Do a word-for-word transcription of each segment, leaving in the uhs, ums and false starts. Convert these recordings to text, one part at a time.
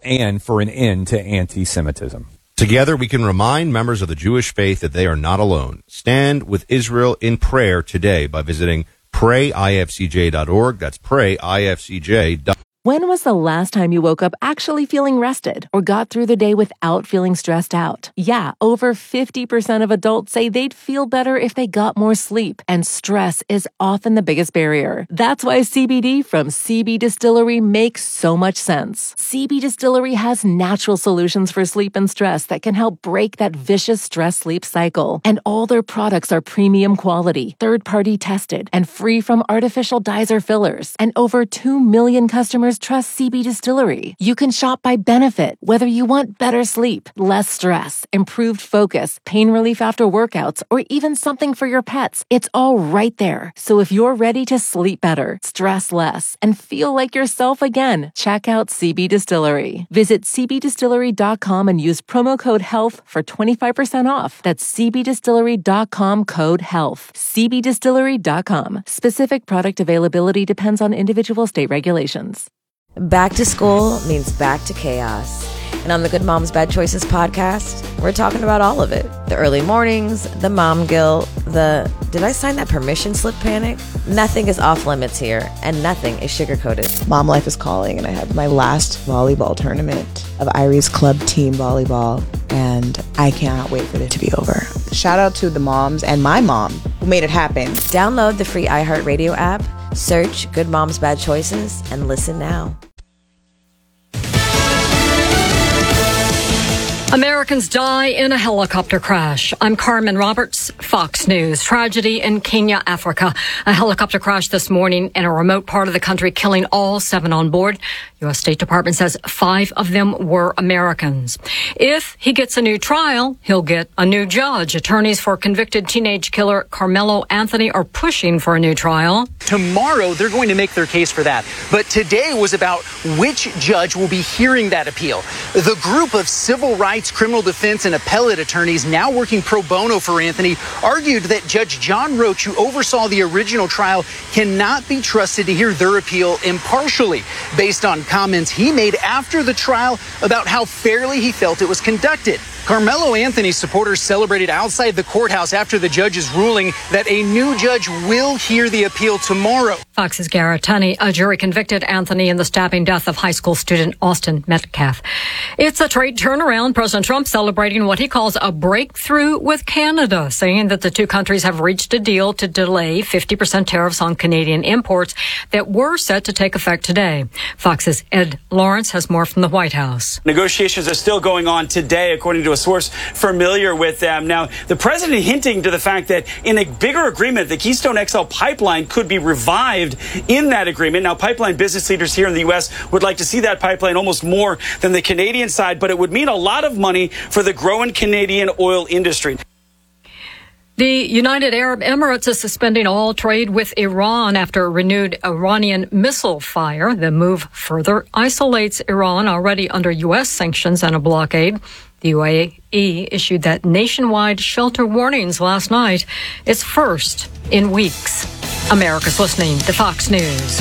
and for an end to anti-Semitism. Together, we can remind members of the Jewish faith that they are not alone. Stand with Israel in prayer today by visiting pray I F C J dot org. That's pray I F C J dot org. When was the last time you woke up actually feeling rested or got through the day without feeling stressed out? Yeah, over fifty percent of adults say they'd feel better if they got more sleep, and stress is often the biggest barrier. That's why C B D from C B Distillery makes so much sense. C B Distillery has natural solutions for sleep and stress that can help break that vicious stress-sleep cycle. And all their products are premium quality, third-party tested, and free from artificial dyes or fillers. And over two million customers trust C B Distillery. You can shop by benefit, whether you want better sleep, less stress, improved focus, pain relief after workouts, or even something for your pets. It's all right there. So if you're ready to sleep better, stress less, and feel like yourself again, check out C B Distillery. Visit C B distillery dot com and use promo code HEALTH for twenty-five percent off. That's C B distillery dot com code HEALTH. C B distillery dot com. Specific product availability depends on individual state regulations. Back to school means back to chaos. And on the Good Moms Bad Choices podcast, we're talking about all of it. The early mornings, the mom guilt, the did I sign that permission slip panic? Nothing is off limits here, and nothing is sugar-coated. Mom life is calling, and I have my last volleyball tournament of Irie's club team volleyball, and I cannot wait for it to be over. Shout out to the moms and my mom who made it happen. Download the free iHeartRadio app, search Good Moms Bad Choices, and listen now. Americans die in a helicopter crash. I'm Carmen Roberts, Fox News. Tragedy in Kenya, Africa. A helicopter crash this morning in a remote part of the country, killing all seven on board. U S State Department says five of them were Americans. If he gets a new trial, he'll get a new judge. Attorneys for convicted teenage killer Carmelo Anthony are pushing for a new trial. Tomorrow, they're going to make their case for that. But today was about which judge will be hearing that appeal. The group of civil rights, criminal defense, and appellate attorneys now working pro bono for Anthony argued that Judge John Roach, who oversaw the original trial, cannot be trusted to hear their appeal impartially, based on comments he made after the trial about how fairly he felt it was conducted. Carmelo Anthony's supporters celebrated outside the courthouse after the judge's ruling that a new judge will hear the appeal tomorrow. Fox's Garrett Tunney. A jury convicted Anthony in the stabbing death of high school student Austin Metcalf. It's a trade turnaround. President Trump celebrating what he calls a breakthrough with Canada, saying that the two countries have reached a deal to delay fifty percent tariffs on Canadian imports that were set to take effect today. Fox's Ed Lawrence has more from the White House. Negotiations are still going on today, according to a source familiar with them. Now, the president hinting to the fact that in a bigger agreement, the Keystone X L pipeline could be revived in that agreement. Now, pipeline business leaders here in the U S would like to see that pipeline almost more than the Canadian side, but it would mean a lot of money for the growing Canadian oil industry. The United Arab Emirates is suspending all trade with Iran after renewed Iranian missile fire. The move further isolates Iran, already under U S sanctions and a blockade. The U A E issued that nationwide shelter warnings last night. It's first in weeks. America's listening to Fox News.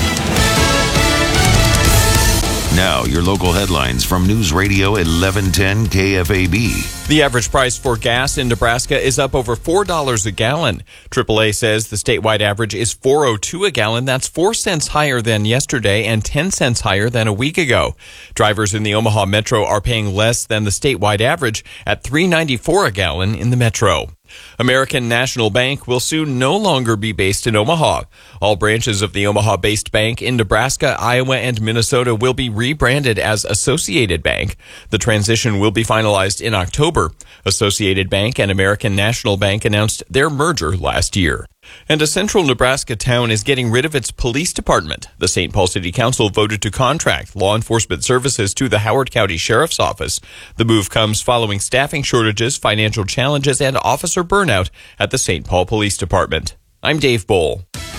Now, your local headlines from News Radio eleven ten K F A B. The average price for gas in Nebraska is up over four dollars a gallon. triple A says the statewide average is four dollars and two cents a gallon. That's four cents higher than yesterday and ten cents higher than a week ago. Drivers in the Omaha Metro are paying less than the statewide average at three dollars and ninety-four cents a gallon in the Metro. American National Bank will soon no longer be based in Omaha. All branches of the Omaha-based bank in Nebraska, Iowa, and Minnesota will be rebranded as Associated Bank. The transition will be finalized in October. Associated Bank and American National Bank announced their merger last year. And a central Nebraska town is getting rid of its police department. The Saint Paul City Council voted to contract law enforcement services to the Howard County Sheriff's Office. The move comes following staffing shortages, financial challenges, and officer burnout at the Saint Paul Police Department. I'm Dave Bohl.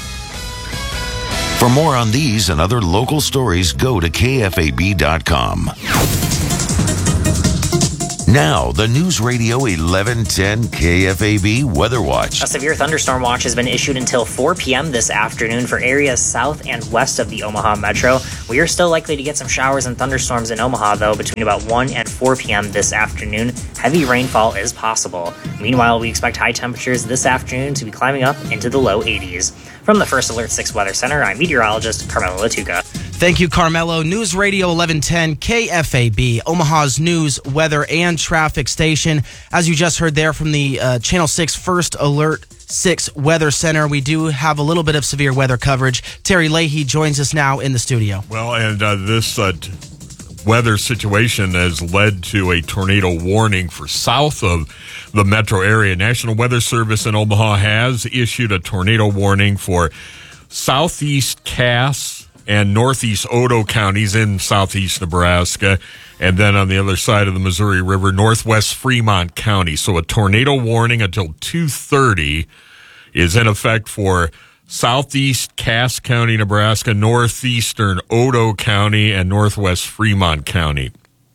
For more on these and other local stories, go to K F A B dot com. Now, the News Radio eleven ten K F A B Weather Watch. A severe thunderstorm watch has been issued until four p.m. this afternoon for areas south and west of the Omaha Metro. We are still likely to get some showers and thunderstorms in Omaha, though, between about one and four p.m. this afternoon. Heavy rainfall is possible. Meanwhile, we expect high temperatures this afternoon to be climbing up into the low eighties. From the First Alert six Weather Center, I'm meteorologist Carmelo Latuca. Thank you, Carmelo. News Radio eleven ten K F A B, Omaha's news, weather, and traffic station. As you just heard there from the uh, Channel six First Alert six Weather Center, we do have a little bit of severe weather coverage. Terry Leahy joins us now in the studio. Well, and uh, this uh, t- weather situation has led to a tornado warning for south of the metro area. National Weather Service in Omaha has issued a tornado warning for southeast Cass and northeast Odo counties in southeast Nebraska, and then on the other side of the Missouri River, northwest Fremont County. So a tornado warning until two thirty is in effect for southeast Cass County, Nebraska, northeastern Odo County, and northwest Fremont County.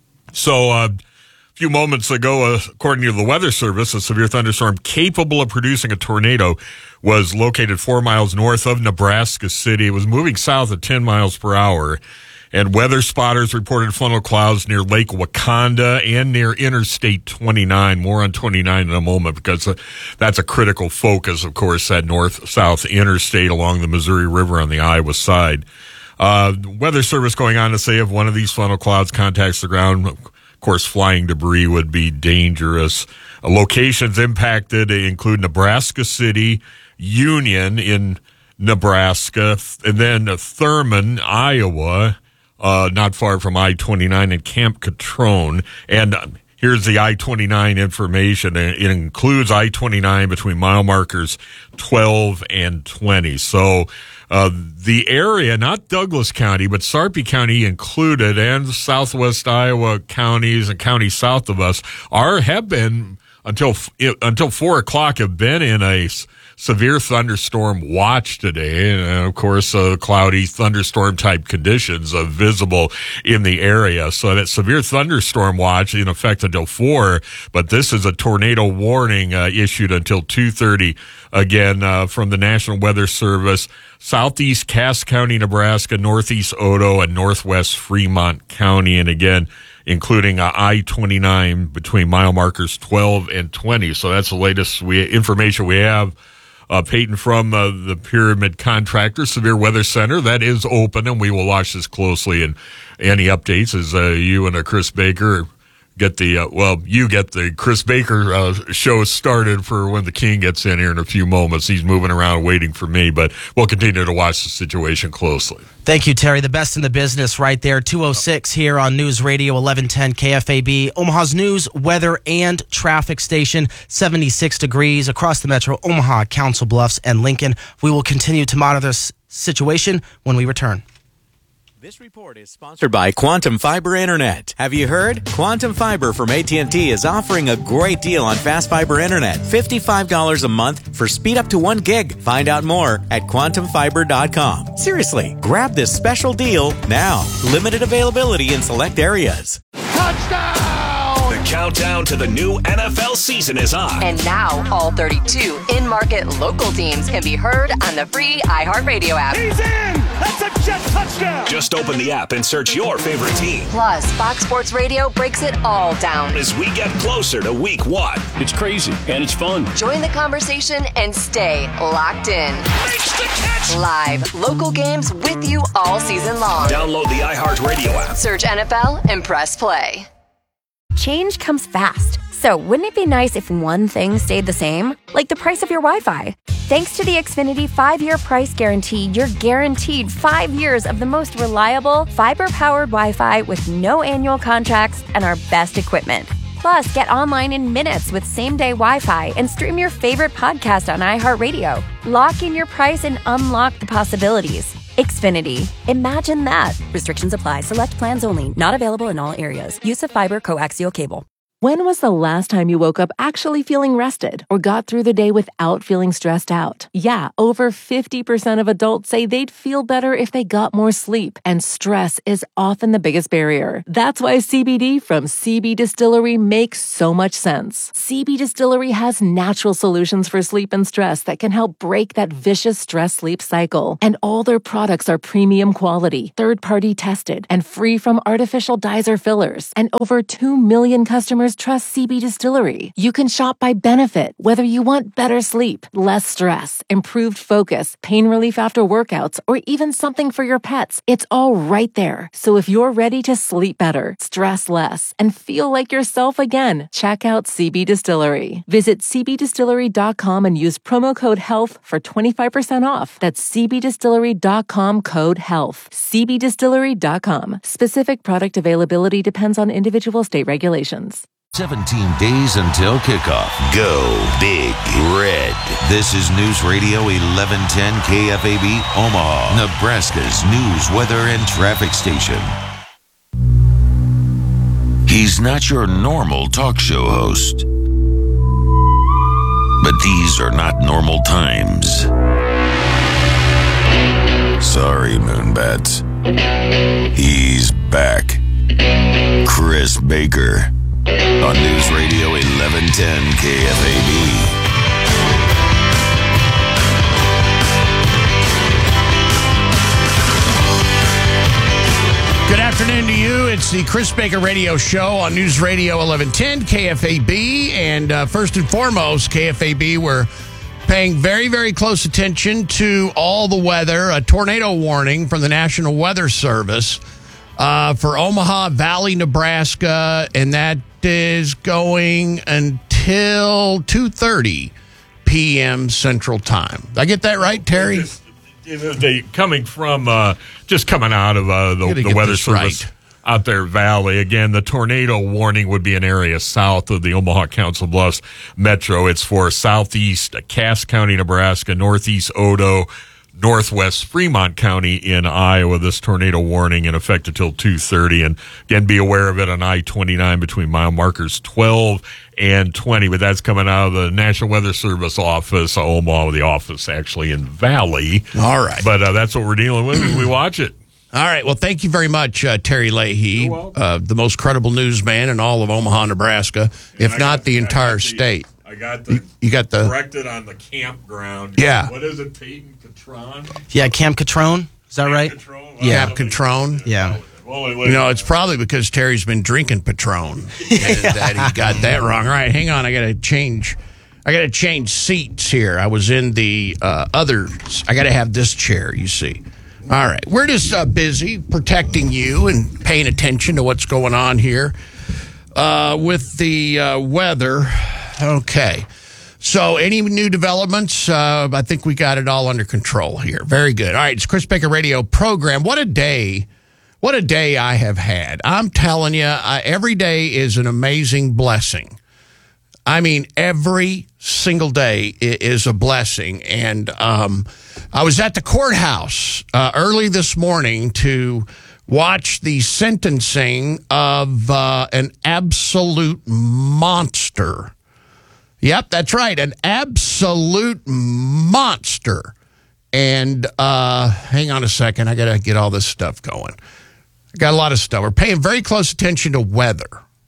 So uh, a few moments ago, uh, according to the Weather Service, a severe thunderstorm capable of producing a tornado was located four miles north of Nebraska City. It was moving south at ten miles per hour. And weather spotters reported funnel clouds near Lake Wakanda and near Interstate twenty-nine. More on twenty-nine in a moment, because uh, that's a critical focus, of course, that north-south interstate along the Missouri River on the Iowa side. Uh, Weather Service going on to say if one of these funnel clouds contacts the ground, of course, flying debris would be dangerous. Uh, locations impacted include Nebraska City, Union in Nebraska, and then Thurman, Iowa, uh, not far from I twenty-nine, and Camp Catrone. And uh, here's the I twenty-nine information. It includes I twenty-nine between mile markers twelve and twenty. So uh, the area, not Douglas County, but Sarpy County included, and southwest Iowa counties and counties south of us are have been until until four o'clock have been in a severe thunderstorm watch today, and of course, uh, cloudy thunderstorm type conditions uh, visible in the area. So that severe thunderstorm watch in effect until four, but this is a tornado warning uh, issued until two thirty. Again, uh, from the National Weather Service, southeast Cass County, Nebraska, northeast Odo, and northwest Fremont County, and again, including uh, I twenty-nine between mile markers twelve and twenty. So that's the latest we, information we have. Uh, Peyton from uh, the Pyramid Contractor Severe Weather Center, that is open, and we will watch this closely. And any updates as uh, you and uh, Chris Baker get the, uh, well, you get the Chris Baker uh, show started for when the King gets in here in a few moments. He's moving around waiting for me, but we'll continue to watch the situation closely. Thank you, Terry. The best in the business right there. two oh six here on News Radio eleven ten K F A B, Omaha's news, weather, and traffic station. seventy-six degrees across the metro, Omaha, Council Bluffs, and Lincoln. We will continue to monitor this situation when we return. This report is sponsored by Quantum Fiber Internet. Have you heard? Quantum Fiber from A T and T is offering a great deal on fast fiber internet. fifty-five dollars a month for speed up to one gig. Find out more at quantum fiber dot com. Seriously, grab this special deal now. Limited availability in select areas. Touchdown! The countdown to the new N F L season is on. And now all thirty-two in-market local teams can be heard on the free iHeartRadio app. He's in! That's a jet touchdown! Just open the app and search your favorite team. Plus, Fox Sports Radio breaks it all down as we get closer to week one. It's crazy and it's fun. Join the conversation and stay locked in. Makes the catch! Live local games with you all season long. Download the iHeartRadio app. Search N F L and press play. Change comes fast, so wouldn't it be nice if one thing stayed the same? Like the price of your Wi-Fi. Thanks to the Xfinity five-year price guarantee, you're guaranteed five years of the most reliable, fiber-powered Wi-Fi with no annual contracts and our best equipment. Plus, get online in minutes with same-day Wi-Fi and stream your favorite podcast on iHeartRadio. Lock in your price and unlock the possibilities. Xfinity. Imagine that. Restrictions apply. Select plans only. Not available in all areas. Use of fiber coaxial cable. When was the last time you woke up actually feeling rested or got through the day without feeling stressed out? Yeah, over fifty percent of adults say they'd feel better if they got more sleep, and stress is often the biggest barrier. That's why C B D from C B Distillery makes so much sense. C B Distillery has natural solutions for sleep and stress that can help break that vicious stress-sleep cycle. And all their products are premium quality, third-party tested, and free from artificial dyes or fillers. And over two million customers trust C B Distillery. You can shop by benefit, whether you want better sleep, less stress, improved focus, pain relief after workouts, or even something for your pets. It's all right there. So if you're ready to sleep better, stress less, and feel like yourself again, check out C B Distillery. Visit c b distillery dot com and use promo code HEALTH for twenty-five percent off. That's c b distillery dot com code HEALTH. c b distillery dot com. Specific product availability depends on individual state regulations. seventeen days until kickoff. Go Big Red. This is News Radio eleven ten K F A B Omaha, Nebraska's news, weather, and traffic station. He's not your normal talk show host. But these are not normal times. Sorry, Moonbats. He's back. Chris Baker. On News Radio eleven ten K F A B. Good afternoon to you. It's the Chris Baker Radio Show on News Radio eleven ten K F A B. And uh, first and foremost, K F A B, we're paying very, very close attention to all the weather. A tornado warning from the National Weather Service uh, for Omaha Valley, Nebraska, and that is going until two thirty p.m. Central Time. Did I get that right, Terry? Just, you know, they coming from uh, just coming out of uh, the, the weather service right out there valley. Again, the tornado warning would be an area south of the Omaha Council Bluffs Metro. It's for southeast Cass County, Nebraska, northeast Odo, northwest Fremont County in Iowa. This tornado warning in effect until two thirty. And again, be aware of it on I twenty-nine between mile markers twelve and twenty. But that's coming out of the National Weather Service office, Omaha, the office actually in Valley. All right. But uh, that's what we're dealing with as we watch it. All right. Well, thank you very much, uh, Terry Leahy, uh, the most credible newsman in all of Omaha, Nebraska, and if I not got, the entire I state. The, I got the, you, you got the corrected on the campground. Yeah. What is it, Peyton Catron? Yeah, Camp Catrone. Is that Camp right? Catrone? Yeah, Camp Catrone. Yeah. You know, it's probably because Terry's been drinking Patron and that he got that wrong. All right, hang on. I got to change. I got to change seats here. I was in the uh, other. I got to have this chair. You see. All right, we're just uh, busy protecting you and paying attention to what's going on here uh, with the uh, weather. Okay. So any new developments? Uh, I think we got it all under control here. Very good. All right, it's Chris Baker Radio program. What a day. What a day I have had. I'm telling you, I, every day is an amazing blessing. I mean, every single day is a blessing. And um, I was at the courthouse uh, early this morning to watch the sentencing of uh, an absolute monster. Yep, that's right, an absolute monster. And uh, hang on a second, I got to get all this stuff going. I got a lot of stuff. We're paying very close attention to weather,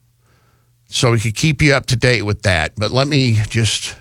so we could keep you up to date with that. But let me just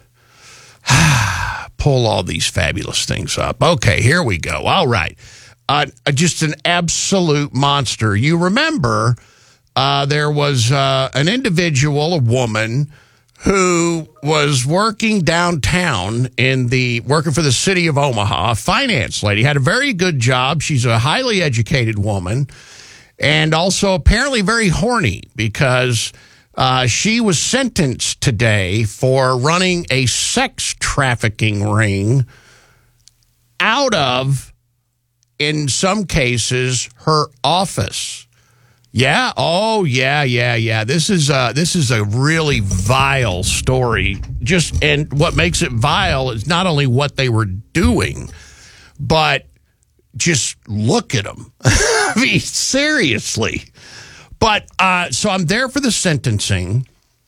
pull all these fabulous things up. Okay, here we go. All right. Uh, just an absolute monster. You remember uh, there was uh, an individual, a woman, who was working downtown in the, working for the city of Omaha, a finance lady, had a very good job. She's a highly educated woman and also apparently very horny because uh, she was sentenced today for running a sex trafficking ring out of, in some cases, her office. Yeah. Oh, yeah, yeah, yeah. This is uh, this is a really vile story. Just and what makes it vile is not only what they were doing, but just look at them. I mean, seriously. But uh, so I'm there for the sentencing,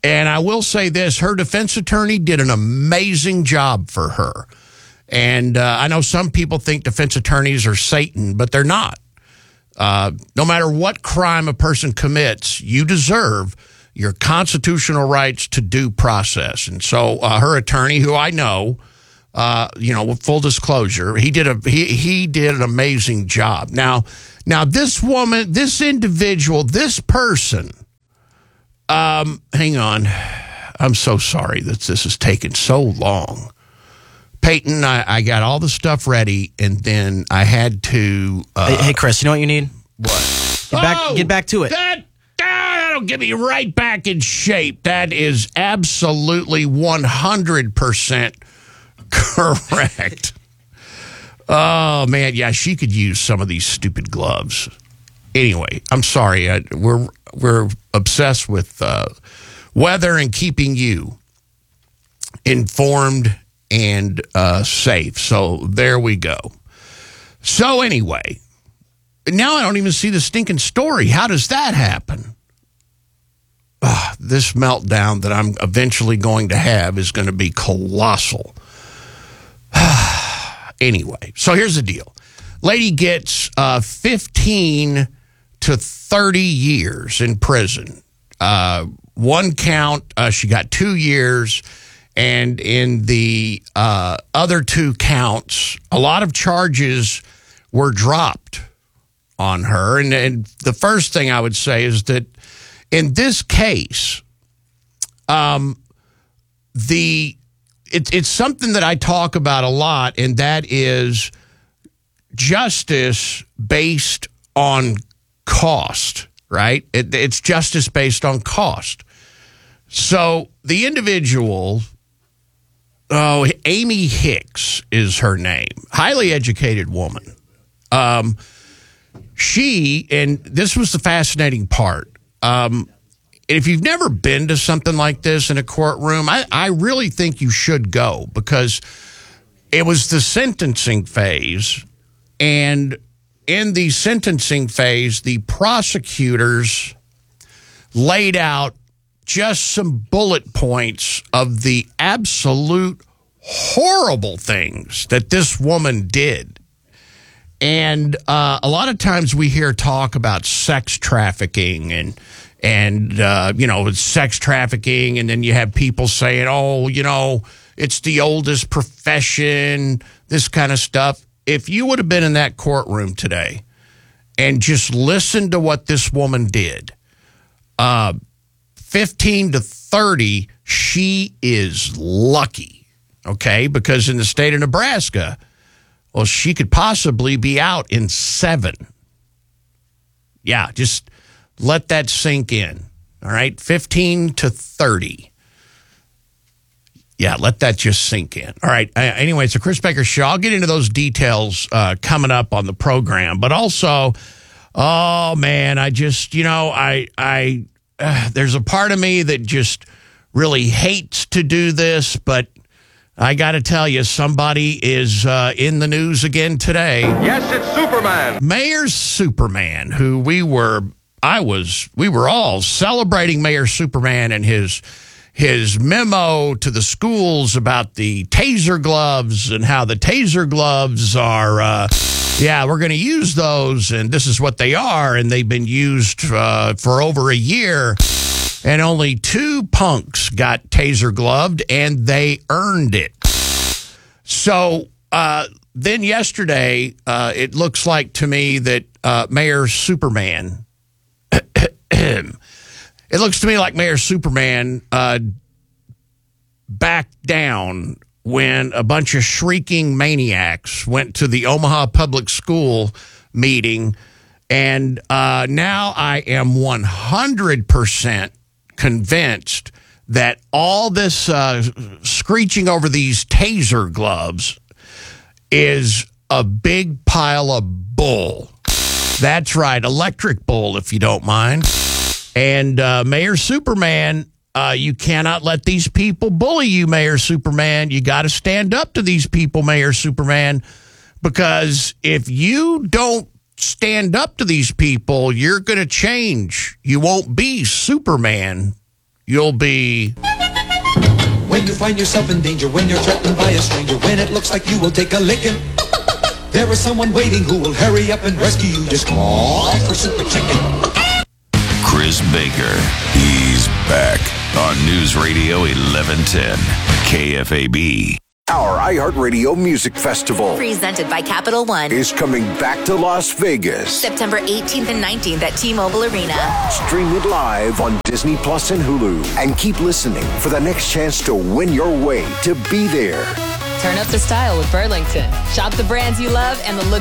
And I will say this, her defense attorney did an amazing job for her. And uh, I know some people think defense attorneys are Satan, but they're not. Uh, no matter what crime a person commits, you deserve your constitutional rights to due process. And so uh, her attorney, who I know, uh, you know, with full disclosure, he did a he he did an amazing job. Now, now this woman, this individual, this person, um, hang on, I'm so sorry that this has taken so long. Peyton, I, I got all the stuff ready, and then I had to. Uh, hey, hey, Chris, you know what you need? What? Get back, oh, get back to it. That, that'll get me right back in shape. That is absolutely one hundred percent correct. Oh, man. Yeah, she could use some of these stupid gloves. Anyway, I'm sorry. I, we're, we're obsessed with uh, weather and keeping you informed and uh, safe. So there we go. So anyway, now I don't even see the stinking story. How does that happen? Uh, this meltdown that I'm eventually going to have is going to be colossal. Anyway, so here's the deal. Lady gets uh, fifteen to thirty years in prison. Uh, one count, uh, she got two years. And in the uh, other two counts, a lot of charges were dropped on her. And, and the first thing I would say is that in this case, um, the it, it's something that I talk about a lot, and that is justice based on cost, right? It, it's justice based on cost. So the individual... Oh, Amy Hicks is her name. Highly educated woman. Um, she, and this was the fascinating part. Um, if you've never been to something like this in a courtroom, I, I really think you should go, because it was the sentencing phase. And in the sentencing phase, the prosecutors laid out just some bullet points of the absolute horrible things that this woman did. And uh, a lot of times we hear talk about sex trafficking and, and uh, you know, sex trafficking. And then you have people saying, oh, you know, it's the oldest profession, this kind of stuff. If you would have been in that courtroom today and just listened to what this woman did, uh, fifteen to thirty, she is lucky, okay? Because in the state of Nebraska, well, she could possibly be out in seven. Yeah, just let that sink in, all right? fifteen to thirty. Yeah, let that just sink in. All right, uh, anyway, it's a Chris Baker Show. I'll get into those details uh, coming up on the program. But also, oh, man, I just, you know, I... I Uh, there's a part of me that just really hates to do this, but I got to tell you, somebody is uh, in the news again today. Yes, it's Superman. Mayor Superman, who we were, I was, we were all celebrating Mayor Superman and his his memo to the schools about the taser gloves and how the taser gloves are, uh, yeah, we're going to use those, and this is what they are, and they've been used uh, for over a year, and only two punks got taser gloved, and they earned it. So uh, then yesterday, uh, it looks like to me that uh, Mayor Superman, it looks to me like Mayor Superman uh, backed down when a bunch of shrieking maniacs went to the Omaha Public School meeting. And uh, now I am one hundred percent convinced that all this uh, screeching over these taser gloves is a big pile of bull. That's right, electric bull, if you don't mind. And uh, Mayor Superman, uh, you cannot let these people bully you, Mayor Superman. You got to stand up to these people, Mayor Superman, because if you don't stand up to these people, you're going to change. You won't be Superman you'll be... When you find yourself in danger, when you're threatened by a stranger, when it looks like you will take a licking, there is someone waiting who will hurry up and rescue you. Just call for Super Chicken. Chris Baker, he's back on News Radio eleven ten K F A B. Our iHeartRadio Music Festival, presented by Capital One, is coming back to Las Vegas. September eighteenth and nineteenth at T-Mobile Arena. Stream it live on Disney Plus and Hulu. And keep listening for the next chance to win your way to be there. Turn up the style with Burlington. Shop the brands you love and the look